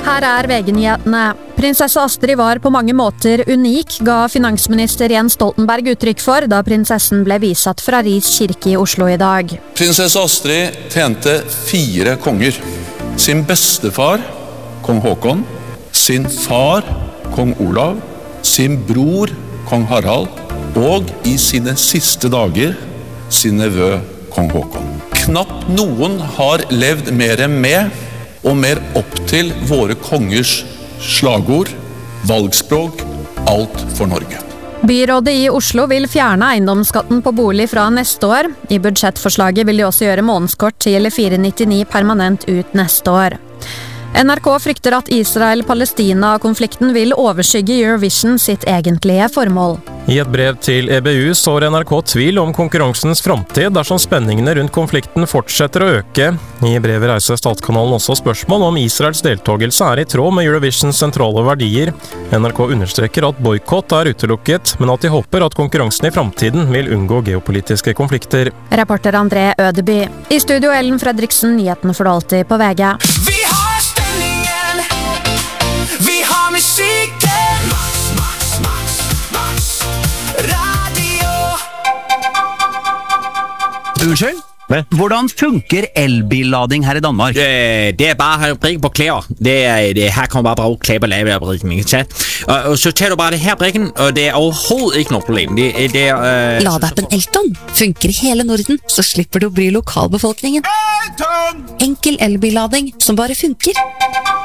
Her VG-nyhetene. Prinsesse Astrid var på mange måter unik, ga finansminister Jens Stoltenberg uttrykk for da prinsessen ble visatt fra Ris kirke i Oslo i dag. Prinsesse Astrid tjente 4 konger. Sin bestefar, kong Håkon, sin far, kong Olav, sin bror, kong Harald, og i sine siste dager, sin nevø, kong Håkon. Knapt noen har levd mer med og mer opp til våre kongers slagord, valgspråk, alt for Norge. Byrådet i Oslo vil fjerne eiendomsskatten på bolig fra neste år. I budsjettforslaget vil de også gjøre månedskort til 499 permanent ut neste år. NRK frykter at Israel-Palestina-konflikten vil overskygge Eurovision sitt egentlige formål. I et brev til EBU sår NRK tvil om konkurransens framtid dersom spenningene rundt konflikten fortsetter å øke. I brevet reiser Statskanalen også spørsmål om Israels deltagelse i tråd med Eurovisions sentrale verdier. NRK understreker at boykott utelukket, men at de håper at konkurransen i framtiden vil unngå geopolitiske konflikter. Reporter André Ødeby. I studio Ellen Fredriksen, nyheten for alltid på VG. Vi har stemningen, vi har musikken, radio. Unnskyld? Hvordan funker elbillading her i Danmark? Det bare at brikke på klæder. Her kan man bare bruge klæder lave brikken, ikke sant? Og så tager du bare det her brikken, og det overhovedet ikke noe problem. Ladeappen Elton funker i hele Norden, så slipper du å bry lokalbefolkningen. Enkel elbillading som bare funker.